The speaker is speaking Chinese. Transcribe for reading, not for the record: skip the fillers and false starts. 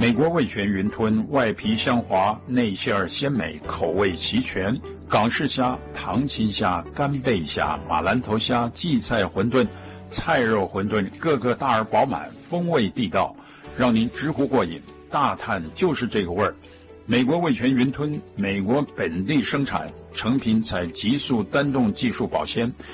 美国味全云吞，外皮香滑，内馅儿鲜美，口味齐全。港式虾、糖青虾、干贝虾、马兰头虾、荠菜馄饨、菜肉馄饨，个个大而饱满，风味地道，让您直呼过瘾。大碳就是这个味儿。美国味全云吞，美国本地生产，成品采急速单动技术保鲜，